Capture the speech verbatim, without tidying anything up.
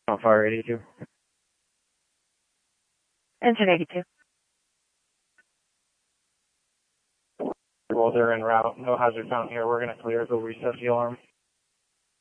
On fire eighty-two. Engine eighty-two. Well, they're en route. No hazard found here. We're going to clear. They'll reset the alarm.